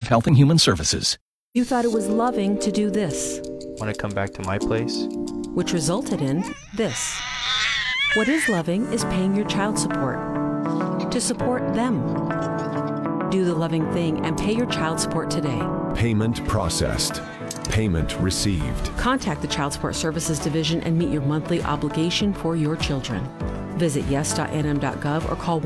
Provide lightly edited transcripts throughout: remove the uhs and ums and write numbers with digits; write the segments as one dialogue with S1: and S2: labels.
S1: Health and Human Services.
S2: You thought it was loving to do this.
S3: Want to come back to my place?
S2: Which resulted in this. What is loving is paying your child support. To support them. Do the loving thing and pay your child support today.
S4: Payment processed. Payment received.
S2: Contact the Child Support Services Division and meet your monthly obligation for your children. Visit yes.nm.gov or call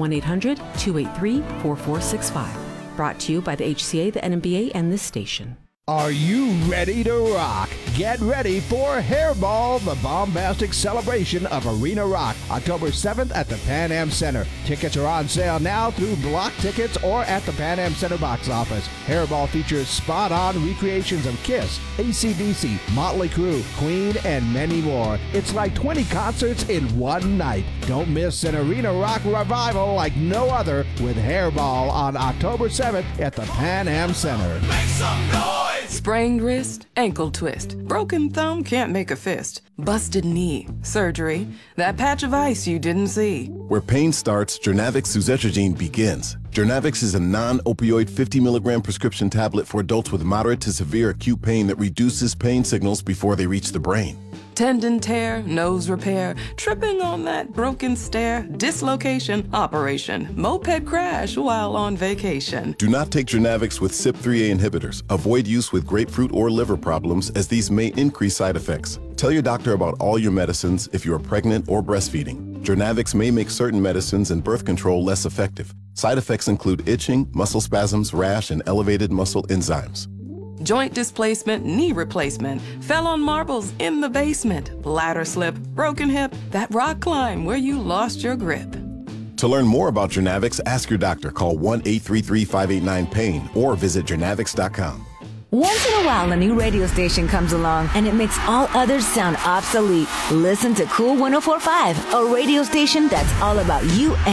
S2: 1-800-283-4465. Brought to you by the HCA, the NMBA, and this station.
S5: Are you ready to rock? Get ready for Hairball, the bombastic celebration of Arena Rock, October 7th at the Pan Am Center. Tickets are on sale now through Block Tickets or at the Pan Am Center box office. Hairball features spot-on recreations of Kiss, AC/DC, Motley Crue, Queen, and many more. It's like 20 concerts in one night. Don't miss an Arena Rock revival like no other with Hairball on October 7th at the Pan Am Center.
S6: Make some noise! Sprained wrist, ankle twist, broken thumb, can't make a fist, busted knee, surgery, that patch of ice you didn't see.
S7: Where pain starts, Journavx suzetrigine begins. Journavx is a non-opioid 50 milligram prescription tablet for adults with moderate to severe acute pain that reduces pain signals before they reach the brain.
S6: Tendon tear, nose repair, tripping on that broken stair, dislocation, operation, moped crash while on vacation.
S7: Do not take Journavx with CYP3A inhibitors. Avoid use with grapefruit or liver problems as these may increase side effects. Tell your doctor about all your medicines if you are pregnant or breastfeeding. Journavx may make certain medicines and birth control less effective. Side effects include itching, muscle spasms, rash, and elevated muscle enzymes.
S6: Joint displacement, knee replacement, fell on marbles in the basement, bladder slip, broken hip, that rock climb where you lost your grip.
S7: To learn more about Journavx, ask your doctor. Call 1-833-589-PAIN or visit journavx.com.
S8: Once in a while, a new radio station comes along and it makes all others sound obsolete. Listen to Cool 104.5, a radio station that's all about you and